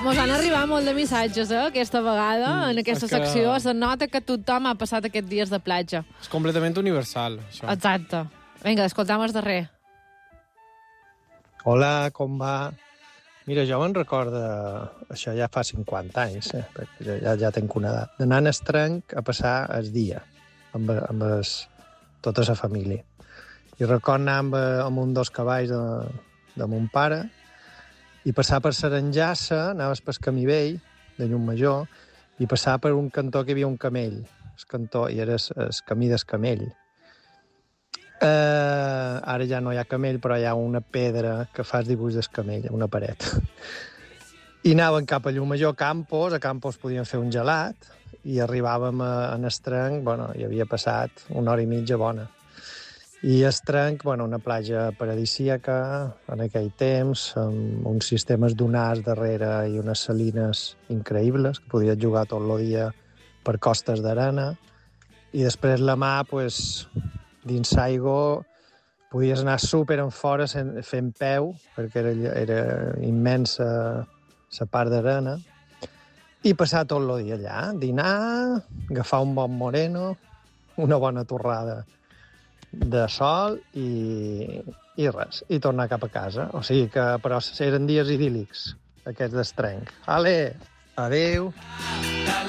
Mos han arribat molt de missatges, aquesta vegada, en aquesta secció. Se nota que tothom ha passat aquests dies de platja. És completament universal, això. Exacte. Vinga, escoltam el darrer. Hola, com va? Mira, jo me'n recordo, això ja fa 50 anys, perquè ja tinc una edat, d'anar en estrenc a passar el dia amb tota la família. I recordo anar amb un dels cavalls de mon pare i passar per Saranjassa, anaves pel camí vell, de Llumajor, i passar per un cantó que hi havia un camell. El cantó, i era el camí del camell. Ara ja no hi ha camell, però hi ha una pedra que fa el dibuix del camell, una paret. I anàvem cap a Llumajor, a Campos podíem fer un gelat, i arribàvem a Estrenc, hi havia passat una hora i mitja bona. I Estrenc, una platja paradisíaca en aquell temps, amb uns sistemes dunars darrere i unes salines increïbles, que podies jugar tot el dia per costes d'arena. I després la mà, dins l'aigua, podies anar super en fora fent peu, perquè era immensa la part d'arena, i passar tot el dia allà, dinar, agafar un bon moreno, una bona torrada de sol i res, i tornar cap a casa. O sigui que, però eren dies idíl·lics, aquests d'Estrenc. Ale, adéu!